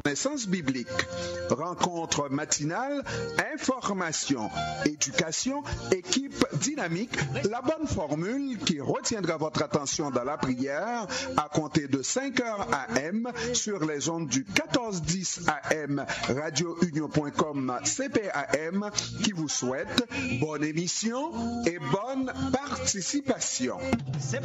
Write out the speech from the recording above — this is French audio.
Naissance biblique, rencontre matinale, information, éducation, équipe dynamique, la bonne formule qui retiendra votre attention dans la prière à compter de 5h AM sur les ondes du 1410 AM radiounion.com CPAM qui vous souhaite bonne émission et bonne participation.